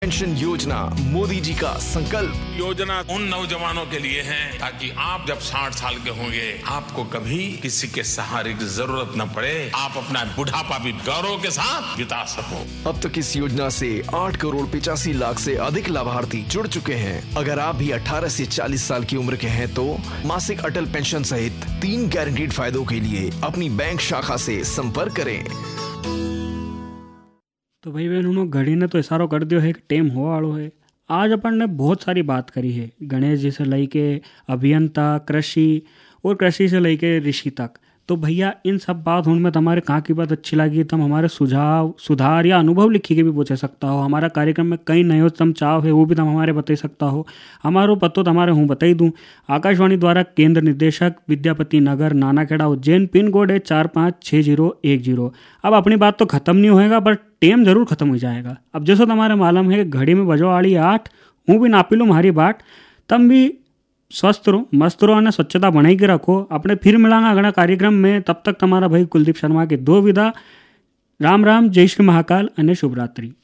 Pension योजना मोदी जी का संकल्प। योजना उन नौजवानों के लिए है ताकि आप जब 60 साल के होंगे आपको कभी किसी के सहारे की जरूरत न पड़े, आप अपना बुढ़ापा भी गौरव के साथ बिता सको। अब तक इस योजना से 8 करोड़ 85 लाख से अधिक लाभार्थी जुड़ चुके हैं। अगर आप भी 18 से 40 साल की उम्र के हैं तो मासिक अटल पेंशन सहित 3 गारंटीड फायदों के लिए अपनी बैंक शाखा से संपर्क करें। तो भाई बहनों, घड़ी ने तो इशारो कर दियो है कि टेम हो वालो है। आज अपन ने बहुत सारी बात करी है, गणेश जी से लेके अभियंता, कृषि और कृषि से लेके ऋषि तक। तो भैया इन सब बात में तुम्हारे कहाँ की बात अच्छी लगी, तुम हमारे सुझाव, सुधार या अनुभव लिखी के भी पूछ सकता हो। हमारा कार्यक्रम में कई नयो तुम चाव है वो भी तुम हमारे बता सकता हो। हमारो पतो तुम्हारे हूँ बता दूँ। आकाशवाणी द्वारा केंद्र निदेशक, विद्यापति नगर, नानाखेड़ा, उज्जैन। पिन कोड है 456010। अब अपनी बात तो खत्म नहीं होएगा पर टेम जरूर खत्म हो जाएगा। अब जैसा तुम्हारे मालूम है कि घड़ी में बजो आड़ी 8, हूँ भी नापी लूँ हमारी बाट। तब भी स्वस्थ रहो, मस्त रहो और स्वच्छता बनाई के रखो। अपने फिर मिलांगा अगला कार्यक्रम में। तब तक तुम्हारा भाई कुलदीप शर्मा के 2 विदा। राम राम, जय श्री महाकाल, अन्य शुभ रात्रि।